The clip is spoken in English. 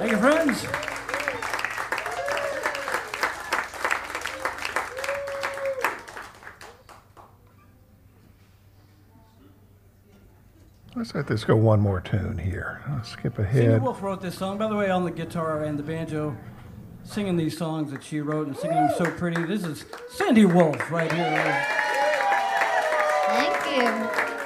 Thank you, friends. Let's let this go one more tune here. Let's skip Sandy ahead. Wolf wrote this song, by the way, on the guitar and the banjo, singing these songs that she wrote and singing them so pretty. This is Sandy Wolf right here. Thank you.